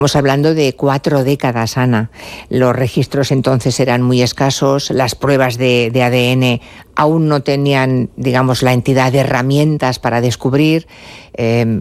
Estamos hablando de 4 décadas, Ana. Los registros entonces eran muy escasos, las pruebas de ADN aún no tenían, digamos, la entidad de herramientas para descubrir.